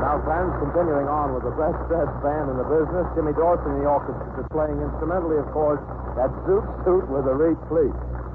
Now, friends, continuing on with the best jazz band in the business, Jimmy Dorsey and the orchestra is playing instrumentally, of course, that Zoot Suit with a Reed Fleet.